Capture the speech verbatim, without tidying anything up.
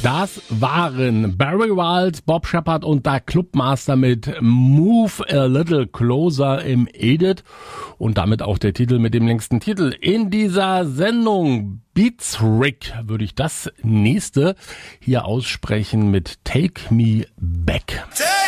Das waren Barry Wild, Bob Shepard und der Clubmaster mit Move a Little Closer im Edit und damit auch der Titel mit dem längsten Titel in dieser Sendung. Beats Rick würde ich das nächste hier aussprechen mit Take Me Back.